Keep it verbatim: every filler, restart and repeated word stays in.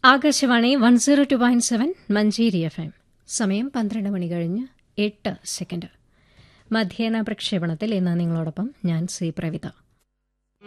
Akashvani one zero two point seven Manjeri F M. സമയം പന്ത്രണ്ട് മണി കഴിഞ്ഞ് എട്ട് സെക്കൻഡ്. മധ്യാഹ്ന പ്രക്ഷേപണത്തിൽ ഇന്ന് നിങ്ങളോടൊപ്പം ഞാൻ സി പ്രവിത.